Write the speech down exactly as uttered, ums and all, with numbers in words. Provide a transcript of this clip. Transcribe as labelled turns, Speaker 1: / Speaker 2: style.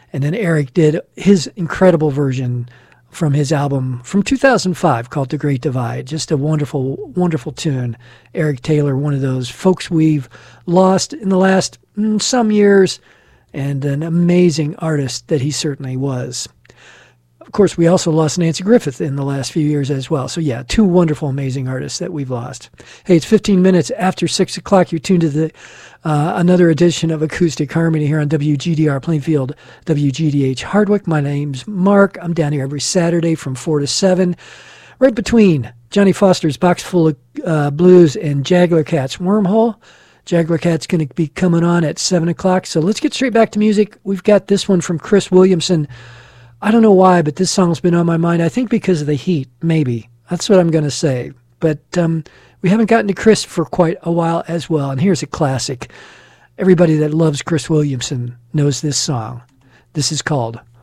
Speaker 1: And then Eric did his incredible version from his album from two thousand five called The Great Divide. Just a wonderful, wonderful tune. Eric Taylor, one of those folks we've lost in the last mm, some years, and an amazing artist that he certainly was. Of course, we also lost Nancy Griffith in the last few years as well. So yeah, two wonderful, amazing artists that we've lost. Hey, it's fifteen minutes after six o'clock. You're tuned to the uh, another edition of Acoustic Harmony here on W G D R Plainfield, W G D H Hardwick. My name's Mark. I'm down here every Saturday from four to seven, right between Johnny Foster's Box Full of uh, Blues and Jaguar Cat's Wormhole. Jaguar Cat's going to be coming on at seven o'clock. So let's get straight back to music. We've got this one from Chris Williamson. I don't know why, but this song's been on my mind. I think because of the heat, maybe. That's what I'm going to say. But um, we haven't gotten to Chris for quite a while as well. And here's a classic. Everybody that loves Chris Williamson knows this song. This is called